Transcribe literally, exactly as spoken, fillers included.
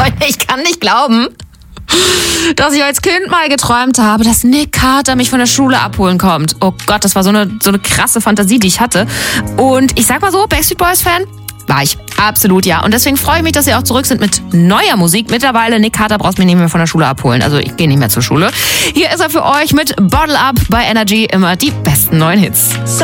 Leute, ich kann nicht glauben, dass ich als Kind mal geträumt habe, dass Nick Carter mich von der Schule abholen kommt. Oh Gott, das war so eine, so eine krasse Fantasie, die ich hatte. Und ich sag mal so, Backstreet Boys Fan war ich. Absolut, ja. Und deswegen freue ich mich, dass sie auch zurück sind mit neuer Musik. Mittlerweile, Nick Carter brauchst mich nicht mehr von der Schule abholen. Also ich gehe nicht mehr zur Schule. Hier ist er für euch mit Bottle Up bei Energy. Immer die besten neuen Hits.